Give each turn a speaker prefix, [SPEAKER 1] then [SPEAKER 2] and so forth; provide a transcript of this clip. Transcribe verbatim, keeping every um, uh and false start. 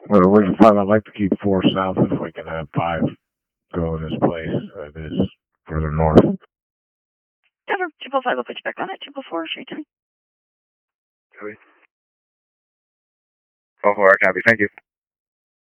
[SPEAKER 1] Well, we can probably I'd like to keep four south if we can have five go in this place that is further north.
[SPEAKER 2] Cover triple five. I'll put you back on it. Triple four. Straight time.
[SPEAKER 3] Copy. Oh, four, copy. Thank you.